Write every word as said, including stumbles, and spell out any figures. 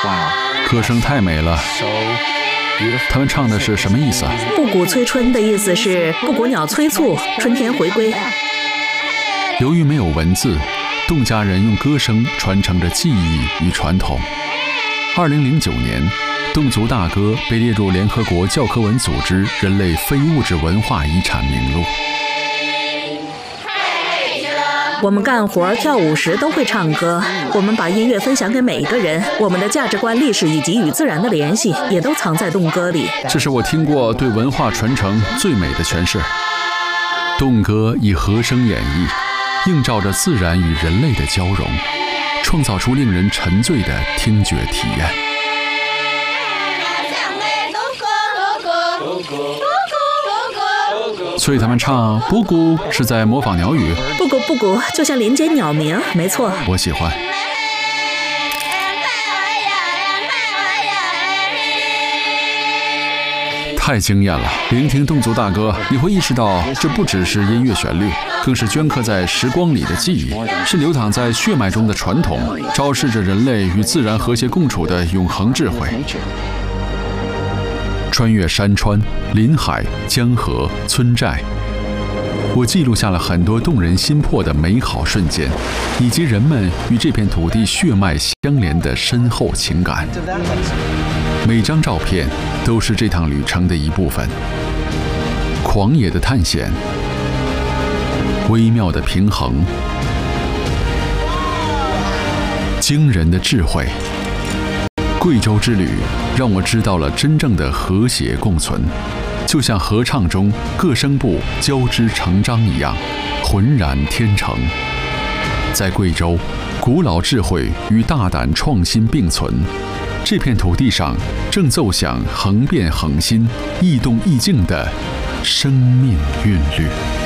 歌声太美了。他们唱的是什么意思啊？ 布谷催春的意思是布谷鸟催促春天回归。 由于没有文字，侗家人用歌声传承着记忆与传统。二零零九年，侗族大歌被列入联合国教科文组织人类非物质文化遗产名录。 我们干活、跳舞时都会唱歌，我们把音乐分享给每一个人，我们的价值观、历史以及与自然的联系，也都藏在侗歌里。 这是我听过对文化传承最美的诠释。侗歌以和声演绎，映照着自然与人类的交融，创造出令人沉醉的听觉体验。所以他们唱布谷是在模仿鸟语。 布谷布谷就像林间鸟鸣，没错。 我喜欢。太惊艳了！聆听侗族大歌，你会意识到这不只是音乐旋律，更是镌刻在时光里的记忆，是流淌在血脉中的传统，昭示着人类与自然和谐共处的永恒智慧。穿越山川、林海、江河、村寨，我记录下了很多动人心魄的美好瞬间，以及人们与这片土地血脉相连的深厚情感。每张照片都是这趟旅程的一部分。狂野的探险，微妙的平衡，惊人的智慧。贵州之旅让我知道了真正的和谐共存，就像合唱中各声部交织成章一样，浑然天成。在贵州，古老智慧与大胆创新并存，这片土地上正奏响恒变恒新、异动异境的生命韵律。